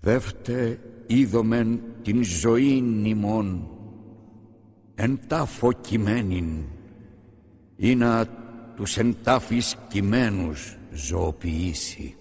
Δεύτε είδομεν την ζωήν ημών εν τάφο κειμένην, ή να τους εν τάφης κειμένους ζωοποιήσει.